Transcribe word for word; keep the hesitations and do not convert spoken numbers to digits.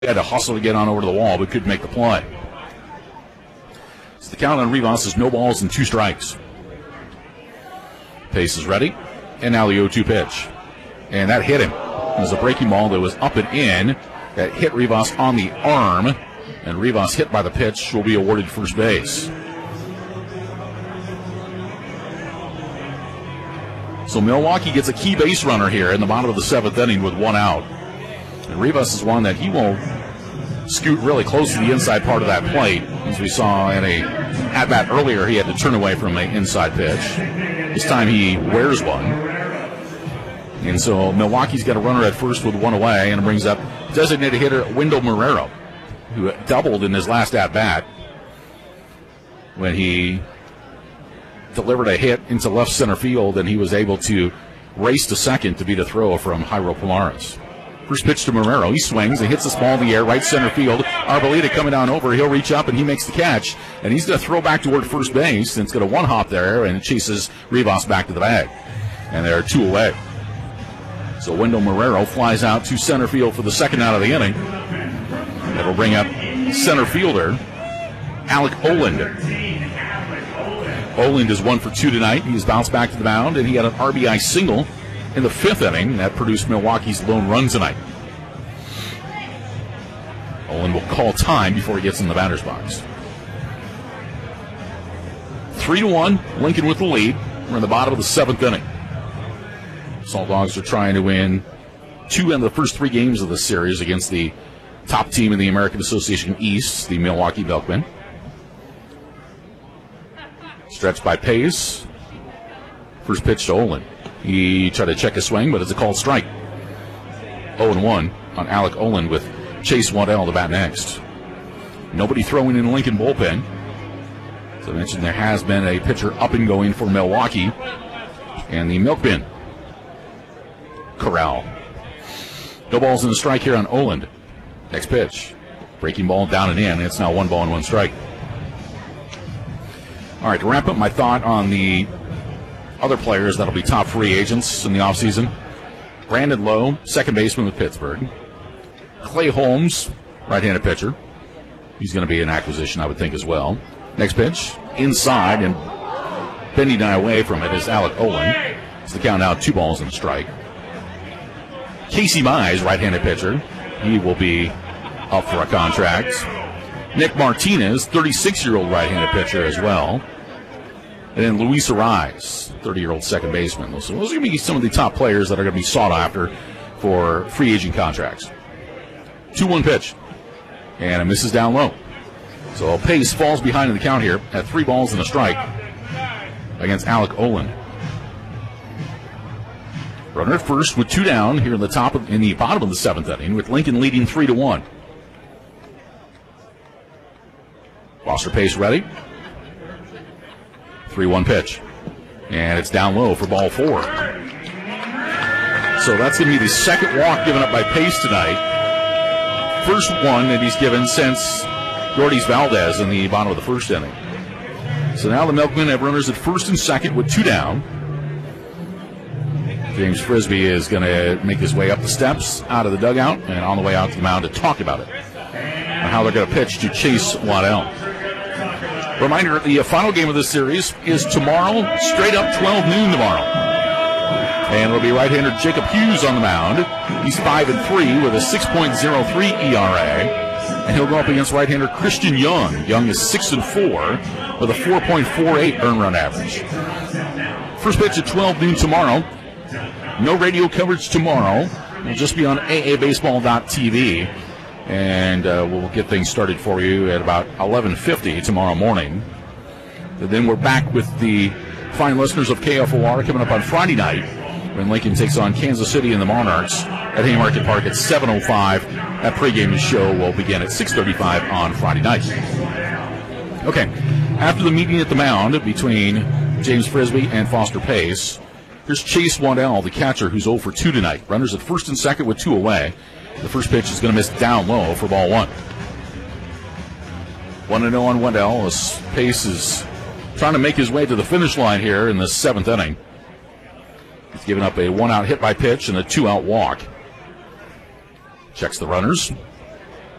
had to hustle to get on over to the wall, but couldn't make the play. So the count on Rivas is no balls and two strikes. Pace is ready, and now the oh two pitch. And that hit him. It was a breaking ball that was up and in that hit Rivas on the arm, and Rivas, hit by the pitch, will be awarded first base. So Milwaukee gets a key base runner here in the bottom of the seventh inning with one out. And Rivas is one that he will scoot really close to the inside part of that plate. As we saw in a at-bat earlier, he had to turn away from an inside pitch. This time he wears one. And so Milwaukee's got a runner at first with one away, and brings up designated hitter Wendell Marrero, who doubled in his last at-bat when he delivered a hit into left center field, and he was able to race to second to beat a throw from Jairo Polaris. First pitch to Marrero. He swings and hits this ball in the air, right center field. Arboleda coming down over. He'll reach up, and he makes the catch. And he's going to throw back toward first base, and it's going to one-hop there, and it chases Rivas back to the bag. And they're two away. So Wendell Marrero flies out to center field for the second out of the inning. That'll bring up center fielder Alec Oland. Oland is one for two tonight. He's bounced back to the mound, and he had an R B I single in the fifth inning that produced Milwaukee's lone run tonight. Oland will call time before he gets in the batter's box. Three to one, Lincoln with the lead. We're in the bottom of the seventh inning. Salt Dogs are trying to win two of the first three games of the series against the top team in the American Association East, the Milwaukee Milkmen. Stretched by Pace. First pitch to Oland. He tried to check his swing, but it's a called strike. oh and one on Alec Oland with Chase Waddell to bat next. Nobody throwing in the Lincoln bullpen. As I mentioned, there has been a pitcher up and going for Milwaukee. And the Milkmen corral. No balls and a strike here on Oland. Next pitch. Breaking ball down and in. It's now one ball and one strike. All right, to wrap up my thought on the other players that'll be top free agents in the offseason. Brandon Lowe, second baseman with Pittsburgh. Clay Holmes, right-handed pitcher. He's going to be an acquisition, I would think, as well. Next pitch, inside, and bending an eye away from it is Alec Oland. It's the count out, two balls and a strike. Casey Mize, right-handed pitcher. He will be up for a contract. Nick Martinez, thirty-six-year-old right-handed pitcher as well. And then Luis Arraez, thirty-year-old second baseman. So those are going to be some of the top players that are going to be sought after for free agent contracts. two one pitch. And it misses down low. So Pace falls behind in the count here at three balls and a strike against Alec Oland. Runner at first with two down here in the top of, in the bottom of the seventh inning, with Lincoln leading three to one. Foster Pace ready. three one pitch. And it's down low for ball four. So that's going to be the second walk given up by Pace tonight. First one that he's given since Gordy's Valdez in the bottom of the first inning. So now the Milkmen have runners at first and second with two down. James Frisbee is going to make his way up the steps, out of the dugout, and on the way out to the mound to talk about it. And how they're going to pitch to Chase Waddell. Reminder, the final game of this series is tomorrow, straight up twelve noon tomorrow. And it'll be right-hander Jacob Hughes on the mound. He's five and three with a six point oh three E R A. And he'll go up against right-hander Christian Young. Young is six and four with a four point four eight earned run average. First pitch at twelve noon tomorrow. No radio coverage tomorrow. We'll just be on A A baseball dot T V. And uh, we'll get things started for you at about eleven fifty tomorrow morning. And then we're back with the fine listeners of K F O R coming up on Friday night when Lincoln takes on Kansas City and the Monarchs at Haymarket Park at seven oh five. That pregame show will begin at six thirty-five on Friday night. Okay, after the meeting at the mound between James Frisbee and Foster Pace, here's Chase Waddell, the catcher, who's oh for two tonight. Runners at first and second with two away. The first pitch is going to miss down low for ball one. one and oh on Waddell as Pace is trying to make his way to the finish line here in the seventh inning. He's given up a one-out hit by pitch and a two-out walk. Checks the runners.